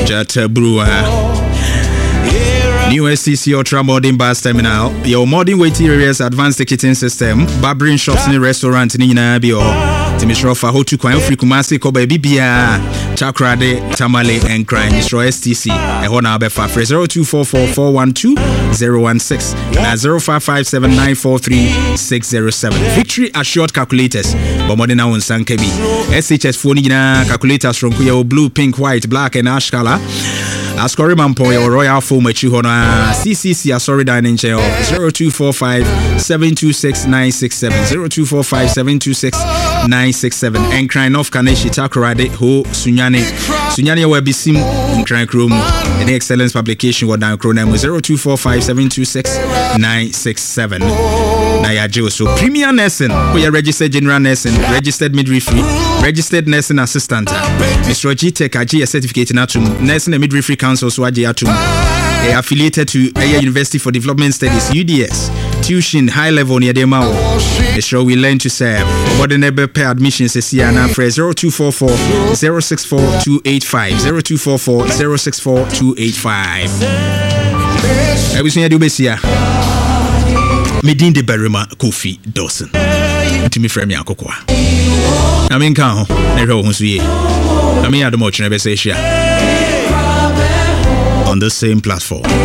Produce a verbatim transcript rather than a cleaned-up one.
Jata Brewer. New S C C Ultra Modern Bus Terminal, your modern waiting areas, advanced ticketing system, barbering shops in restaurant in Inabio, Timisrofa, Hotu Kwan, Free Kumasi, Kobe Bibia, Chakrade, Tamale, and Crime, Mister S T C, a Hona Befa, zero two four four four one two zero one six, and zero five five seven nine four three six zero seven. Victory assured calculators, Bomodina on Sankebi, S H S phone calculators from Kuya, blue, pink, white, black, and ash color. Ascori Mampo, your Royal Foam Chihona, C C C, Asori Dining Chair, zero two four five seven two six nine six seven, zero two four five seven two six nine six seven, and Crime of Kaneshi Takurade, Ho, Sunyani, Sunyani Webisim, and Crime Room, and excellence publication, what down Cronam, zero two four five seven two six nine six seven. Naya Jo, so Premier Nursing, we are registered general nursing, registered midwifery, registered nursing assistant, Mister G Tech, a G certificate in Atum, nursing and midwifery council, so Atum, affiliated to Aya University for Development Studies, U D S, tuition high level near the Mao. The show we learn to serve. What the neighbor pay admissions is here now for zero two four four zero six four two eight five, zero two four four zero six four two eight five. Everything I do is here. Medin de Berima Kofi Dawson. To me, frame Yakokwa. I mean, count. Never wants to I mean, I don't much never say share on the same platform.